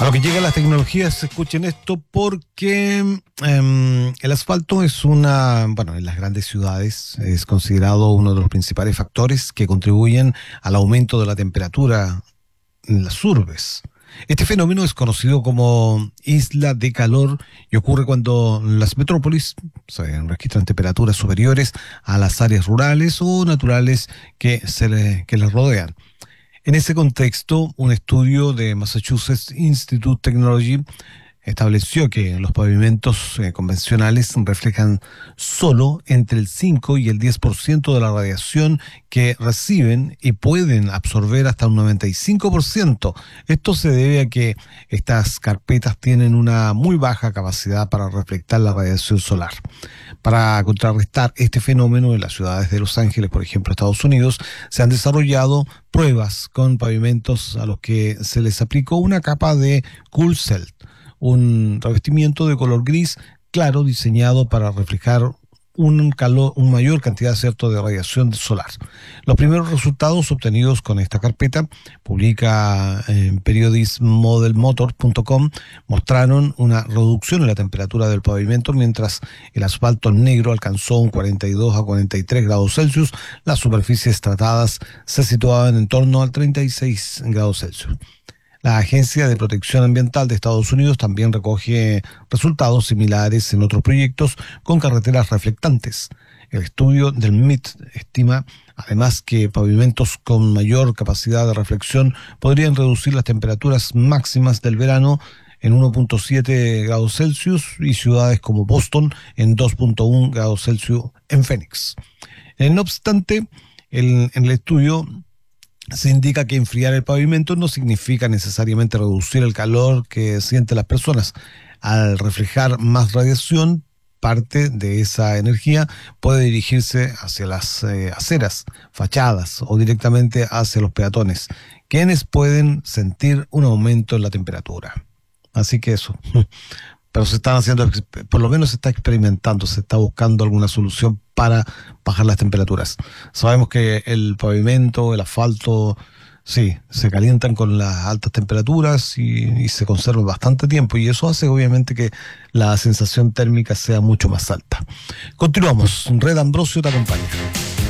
A lo que llegan las tecnologías, escuchen esto, porque el asfalto es en las grandes ciudades es considerado uno de los principales factores que contribuyen al aumento de la temperatura en las urbes. Este fenómeno es conocido como isla de calor y ocurre cuando las metrópolis se registran temperaturas superiores a las áreas rurales o naturales que les rodean. En ese contexto, un estudio de Massachusetts Institute of Technology estableció que los pavimentos convencionales reflejan solo entre el 5 y el 10% de la radiación que reciben y pueden absorber hasta un 95%. Esto se debe a que estas carpetas tienen una muy baja capacidad para reflectar la radiación solar. Para contrarrestar este fenómeno, en las ciudades de Los Ángeles, por ejemplo, Estados Unidos, se han desarrollado pruebas con pavimentos a los que se les aplicó una capa de Cool Cell, un revestimiento de color gris claro diseñado para reflejar un mayor cantidad de radiación solar. Los primeros resultados obtenidos con esta carpeta, publica en periodismodelmotor.com, mostraron una reducción en la temperatura del pavimento mientras el asfalto negro alcanzó un 42 a 43 grados Celsius. Las superficies tratadas se situaban en torno al 36 grados Celsius. La Agencia de Protección Ambiental de Estados Unidos también recoge resultados similares en otros proyectos con carreteras reflectantes. El estudio del MIT estima además que pavimentos con mayor capacidad de reflexión podrían reducir las temperaturas máximas del verano en 1.7 grados Celsius y ciudades como Boston en 2.1 grados Celsius en Phoenix. No obstante, en el estudio se indica que enfriar el pavimento no significa necesariamente reducir el calor que sienten las personas. Al reflejar más radiación, parte de esa energía puede dirigirse hacia las aceras, fachadas o directamente hacia los peatones, quienes pueden sentir un aumento en la temperatura. Así que eso. Pero se están haciendo, por lo menos se está experimentando, se está buscando alguna solución para bajar las temperaturas. Sabemos que el pavimento, el asfalto, sí, se calientan con las altas temperaturas y se conservan bastante tiempo, y eso hace obviamente que la sensación térmica sea mucho más alta. Continuamos, Red Ambrosio te acompaña.